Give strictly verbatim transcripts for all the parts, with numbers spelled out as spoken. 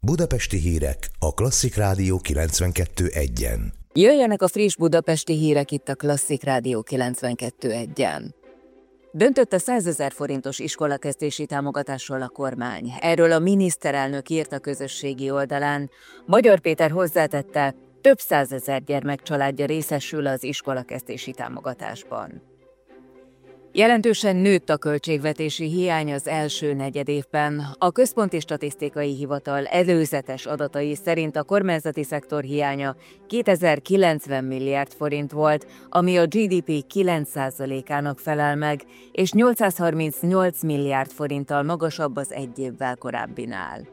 Budapesti hírek a Klasszik Rádió kilencvenkettő egyen. Jöjjenek a friss budapesti hírek itt a Klasszik Rádió kilencvenkettő egyen. Döntött a százezer forintos iskolakezdési támogatásról a kormány. Erről a miniszterelnök írt a közösségi oldalán. Magyar Péter hozzátette, több százezer gyermek családja részesül az iskolakezdési támogatásban. Jelentősen nőtt a költségvetési hiány az első negyedévben. A Központi Statisztikai Hivatal előzetes adatai szerint a kormányzati szektor hiánya kétezer-kilencven milliárd forint volt, ami a gé dé pé kilenc százalékának felel meg, és nyolcszázharmincnyolc milliárd forinttal magasabb az egy évvel korábbinál.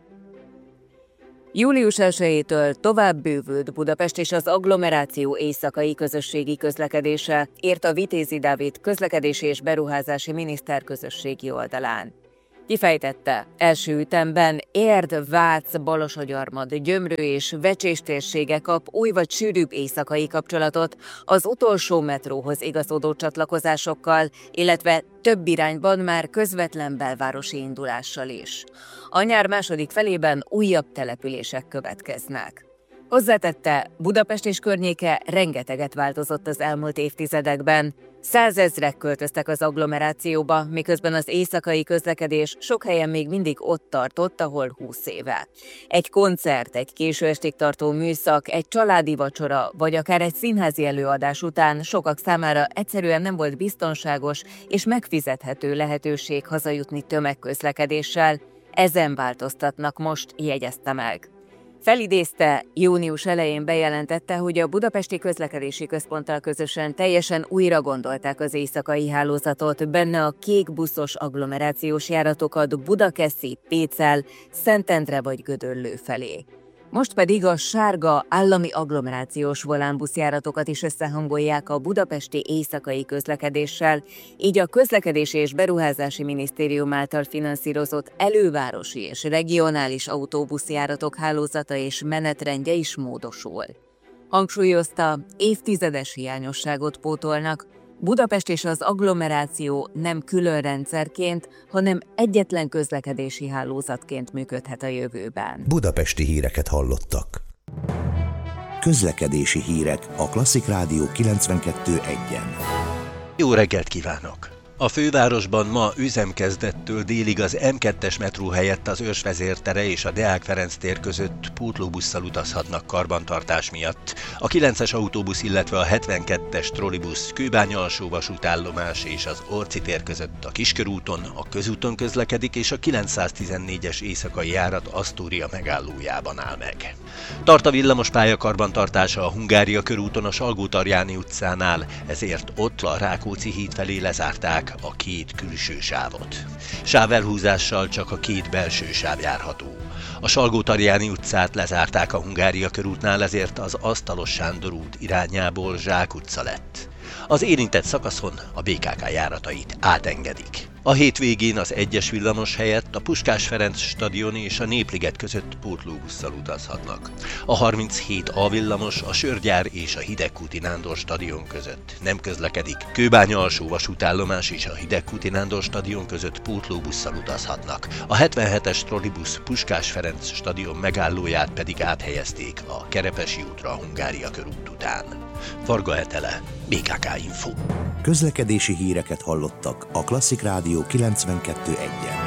július elsejétől tovább bővült Budapest és az agglomeráció éjszakai közösségi közlekedése, írt a Vitézi Dávid közlekedési és beruházási miniszter közösségi oldalán. Kifejtette, első ütemben Érd, Vác, Balassagyarmat, Gyömrő és Vecsés térsége kap új vagy sűrűbb éjszakai kapcsolatot az utolsó metróhoz igazodó csatlakozásokkal, illetve több irányban már közvetlen belvárosi indulással is. A nyár második felében újabb települések következnek. Hozzátette, Budapest és környéke rengeteget változott az elmúlt évtizedekben. Százezrek költöztek az agglomerációba, miközben az éjszakai közlekedés sok helyen még mindig ott tartott, ahol húsz éve. Egy koncert, egy késő estig tartó műszak, egy családi vacsora, vagy akár egy színházi előadás után sokak számára egyszerűen nem volt biztonságos és megfizethető lehetőség hazajutni tömegközlekedéssel. Ezen változtatnak most, jegyezte meg. Felidézte, június elején bejelentette, hogy a Budapesti Közlekedési Központtal közösen teljesen újra gondolták az éjszakai hálózatot, benne a kék buszos agglomerációs járatokat Budakeszi, Pécel, Szentendre vagy Gödöllő felé. Most pedig a sárga állami agglomerációs volánbuszjáratokat is összehangolják a budapesti éjszakai közlekedéssel, így a Közlekedési és Beruházási Minisztérium által finanszírozott elővárosi és regionális autóbuszjáratok hálózata és menetrendje is módosul. Hangsúlyozta, évtizedes hiányosságot pótolnak, Budapest és az agglomeráció nem külön rendszerként, hanem egyetlen közlekedési hálózatként működhet a jövőben. Budapesti híreket hallottak. Közlekedési hírek a Klasszik Rádió kilencvenkettő egyen. Jó reggelt kívánok! A fővárosban ma üzemkezdettől délig az em kettes metró helyett az Őrsvezér tere és a Deák Ferenc tér között pótlóbusszal utazhatnak karbantartás miatt. A kilences autóbusz, illetve a hetvenkettes trollibusz Kőbánya alsó vasútállomás és az Orci tér között a Kiskörúton, a közúton közlekedik, és a kilencszáztizennégyes éjszakai járat Asztória megállójában áll meg. Tart a villamospálya karbantartása a Hungária körúton a Salgótarjáni utcánál, ezért ott a Rákóczi híd felé lezárták a két külső sávot. Sávelhúzással csak a két belső sáv járható. A Salgótarjáni utcát lezárták a Hungária körútnál, ezért az Asztalos Sándor út irányából Zsák utca lett. Az érintett szakaszon a bé ká ká járatait átengedik. A hétvégén az egyes villamos helyett a Puskás Ferenc stadion és a Népliget között pótlóbusszal utazhatnak. A harminchét A villamos a Sörgyár és a Hidegkúti Nándor stadion között nem közlekedik. Kőbánya alsó vasútállomás és a Hidegkúti Nándor stadion között pótlóbusszal utazhatnak. A hetvenhetes trollibusz Puskás Ferenc stadion megállóját pedig áthelyezték a Kerepesi útra a Hungária körút után. Varga Etele, bé ká ká Info. Közlekedési híreket hallottak a Klasszik Rádió kilencvenkettő egyen.